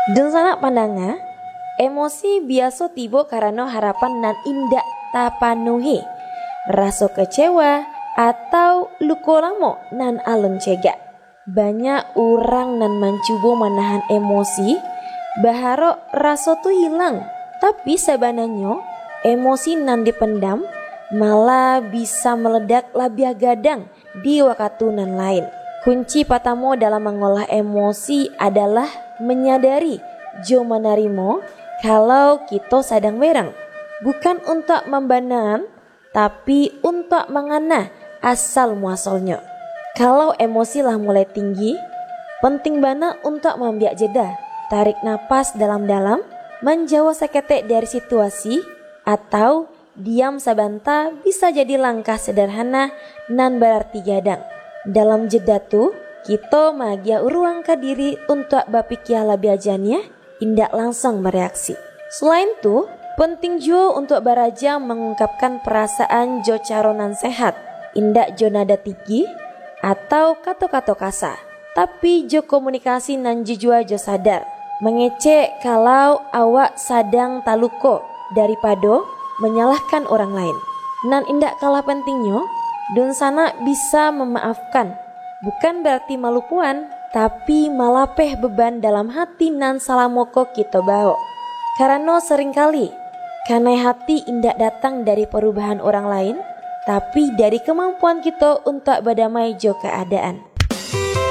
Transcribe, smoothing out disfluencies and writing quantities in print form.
Dan sana pandanga, emosi biasa tiba karena harapan nan indak tapanuhi, rasa kecewa atau luka lamo nan alun cegak. Banyak orang nan mencoba menahan emosi, berharap rasa tu hilang, tapi sebenarnya emosi nan dipendam malah bisa meledak lebih gadang di waktu nan lain. Kunci pertama dalam mengolah emosi adalah menyadari jo menerima kalau kita sedang berang. Bukan untuk membenar, tapi untuk mengenal asal muasalnya. Kalau emosi lah mulai tinggi, penting banget untuk membiak jeda, tarik napas dalam-dalam, menjauh seketik dari situasi, atau diam sebentar bisa jadi langkah sederhana nan berarti gadang. Dalam jeda tu, kita magia ruang ke diri untuk berpikir lebih ajannya, indak langsung bereaksi. Selain tu, penting juga untuk beraja mengungkapkan perasaan jo caronan sehat, indak jo nada tinggi atau kata-kata kasar, tapi jo komunikasi nan jujur jo sadar. Mengecek kalau awak sedang taluko daripada menyalahkan orang lain. Nan indak kalah pentingnya, don sana bisa memaafkan. Bukan berarti malupuan, tapi malapeh beban dalam hati nan salamoko kita bawa. Karena seringkali, kanai hati indak datang dari perubahan orang lain, tapi dari kemampuan kita untuk berdamai jo keadaan.